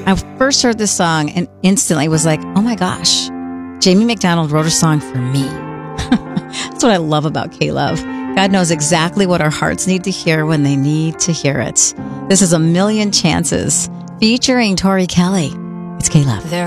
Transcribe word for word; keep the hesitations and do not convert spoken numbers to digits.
I first heard this song and instantly was like, oh my gosh, Jamie McDonald wrote a song for me. That's what I love about K-Love. God knows exactly what our hearts need to hear when they need to hear it. This is A Million Chances featuring Tori Kelly. It's K-Love. There